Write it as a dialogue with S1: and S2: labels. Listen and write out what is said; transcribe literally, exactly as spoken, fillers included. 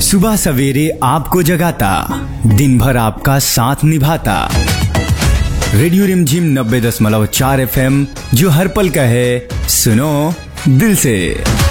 S1: सुबह सवेरे आपको जगाता, दिन भर आपका साथ निभाता। रेडियो रिमझिम नब्बे दशमलव चार एफ एम, जो हर पल का है, सुनो दिल से।